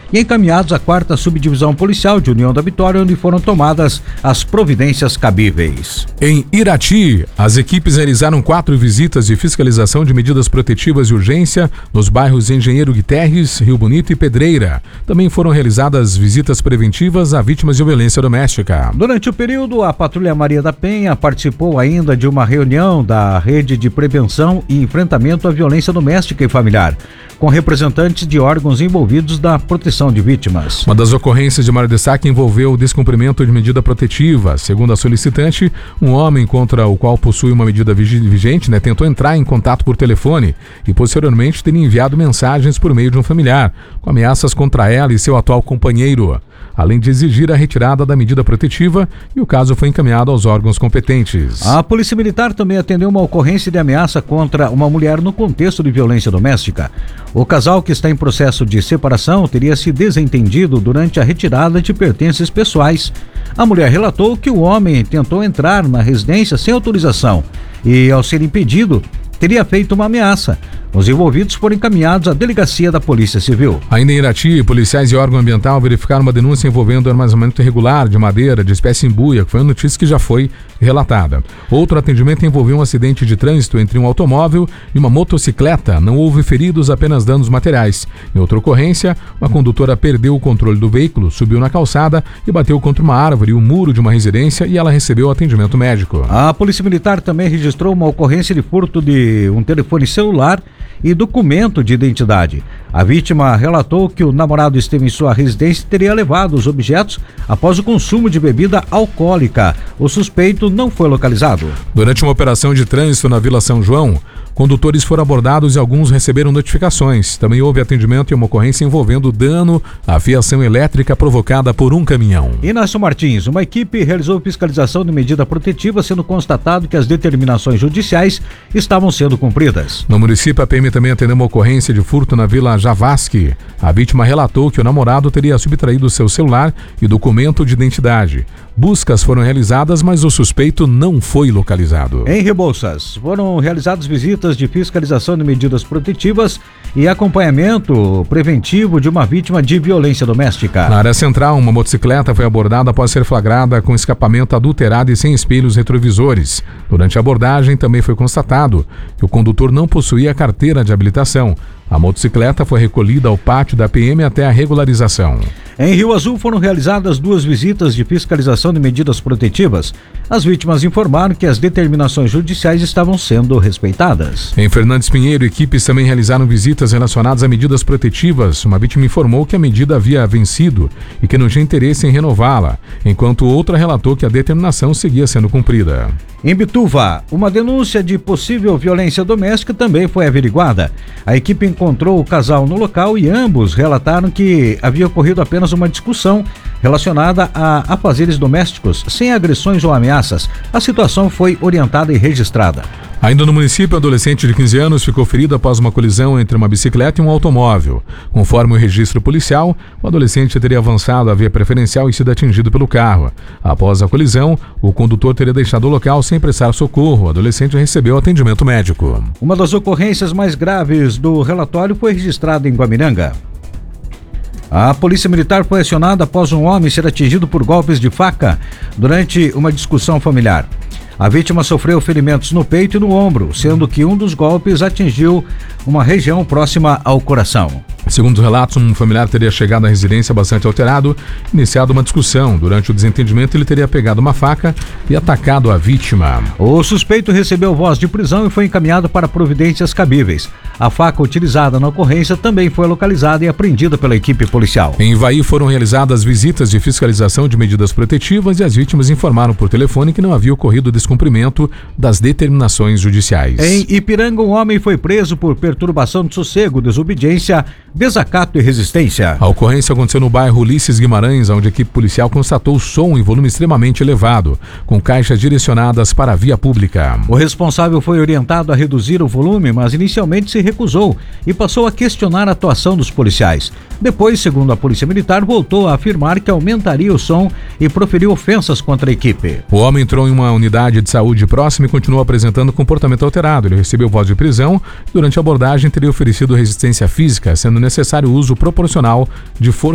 e encaminhados à 4ª Subdivisão Policial de União da Vitória, onde foram tomadas as providências cabíveis. Em Irati, as equipes realizaram 4 visitas de fiscalização de medidas protetivas de urgência nos bairros Engenheiro Guterres, Rio Bonito e Pedreira. Também foram realizadas visitas preventivas a vítimas de violência doméstica. Durante o período, a Patrulha Maria da Penha participou ainda de uma reunião da Rede de Prevenção e Enfrentamento à Violência Doméstica e Familiar, com representantes de órgãos envolvidos da proteção de vítimas. Uma das ocorrências de maior destaque envolveu o descumprimento de medida protetiva. Segundo a solicitante, um homem contra o qual possui uma medida vigente, tentou entrar em contato por telefone e posteriormente teria enviado mensagens por meio de um familiar, com ameaças contra ela e seu atual companheiro, além de exigir a retirada da medida protetiva, e o caso foi encaminhado aos órgãos competentes. A Polícia Militar também atendeu uma ocorrência de ameaça contra uma mulher no contexto de violência doméstica. O casal, que está em processo de separação, teria se desentendido durante a retirada de pertences pessoais. A mulher relatou que o homem tentou entrar na residência sem autorização e, ao ser impedido, teria feito uma ameaça. Os envolvidos foram encaminhados à delegacia da Polícia Civil. Ainda em Irati, policiais e órgão ambiental verificaram uma denúncia envolvendo armazenamento irregular de madeira de espécie imbuia, que foi uma notícia que já foi relatada. Outro atendimento envolveu um acidente de trânsito entre um automóvel e uma motocicleta. Não houve feridos, apenas danos materiais. Em outra ocorrência, uma condutora perdeu o controle do veículo, subiu na calçada e bateu contra uma árvore e um muro de uma residência, e ela recebeu atendimento médico. A Polícia Militar também registrou uma ocorrência de furto de um telefone celular e documento de identidade. A vítima relatou que o namorado esteve em sua residência e teria levado os objetos após o consumo de bebida alcoólica. O suspeito não foi localizado. Durante uma operação de trânsito na Vila São João, condutores foram abordados e alguns receberam notificações. Também houve atendimento em uma ocorrência envolvendo dano à fiação elétrica provocada por um caminhão. Inácio Martins, uma equipe realizou fiscalização de medida protetiva, sendo constatado que as determinações judiciais estavam sendo cumpridas. No município, a PM também atendeu uma ocorrência de furto na Vila Javasque. A vítima relatou que o namorado teria subtraído seu celular e documento de identidade. Buscas foram realizadas, mas o suspeito não foi localizado. Em Rebouças, foram realizadas visitas de fiscalização de medidas protetivas e acompanhamento preventivo de uma vítima de violência doméstica. Na área central, uma motocicleta foi abordada após ser flagrada com escapamento adulterado e sem espelhos retrovisores. Durante a abordagem, também foi constatado que o condutor não possuía carteira de habilitação. A motocicleta foi recolhida ao pátio da PM até a regularização. Em Rio Azul foram realizadas 2 visitas de fiscalização de medidas protetivas. As vítimas informaram que as determinações judiciais estavam sendo respeitadas. Em Fernandes Pinheiro, equipes também realizaram visitas relacionadas a medidas protetivas. Uma vítima informou que a medida havia vencido e que não tinha interesse em renová-la, enquanto outra relatou que a determinação seguia sendo cumprida. Em Bituva, uma denúncia de possível violência doméstica também foi averiguada. A equipe encontrou o casal no local e ambos relataram que havia ocorrido apenas uma discussão relacionada a afazeres domésticos, sem agressões ou ameaças. A situação foi orientada e registrada. Ainda no município, um adolescente de 15 anos ficou ferido após uma colisão entre uma bicicleta e um automóvel. Conforme o registro policial, o adolescente teria avançado a via preferencial e sido atingido pelo carro. Após a colisão, o condutor teria deixado o local sem prestar socorro. O adolescente recebeu atendimento médico. Uma das ocorrências mais graves do relatório foi registrada em Guamiranga. A Polícia Militar foi acionada após um homem ser atingido por golpes de faca durante uma discussão familiar. A vítima sofreu ferimentos no peito e no ombro, sendo que um dos golpes atingiu uma região próxima ao coração. Segundo os relatos, um familiar teria chegado à residência bastante alterado, iniciado uma discussão. Durante o desentendimento, ele teria pegado uma faca e atacado a vítima. O suspeito recebeu voz de prisão e foi encaminhado para providências cabíveis. A faca utilizada na ocorrência também foi localizada e apreendida pela equipe policial. Em Ivaí foram realizadas visitas de fiscalização de medidas protetivas e as vítimas informaram por telefone que não havia ocorrido descumprimento das determinações judiciais. Em Ipiranga, um homem foi preso por perturbação de sossego, desobediência, desacato e resistência. A ocorrência aconteceu no bairro Ulisses Guimarães, onde a equipe policial constatou som em volume extremamente elevado, com caixas direcionadas para a via pública. O responsável foi orientado a reduzir o volume, mas inicialmente se recusou e passou a questionar a atuação dos policiais. Depois, segundo a Polícia Militar, voltou a afirmar que aumentaria o som e proferiu ofensas contra a equipe. O homem entrou em uma unidade de saúde próxima e continuou apresentando comportamento alterado. Ele recebeu voz de prisão e durante a abordagem teria oferecido resistência física, sendo necessário o uso proporcional de força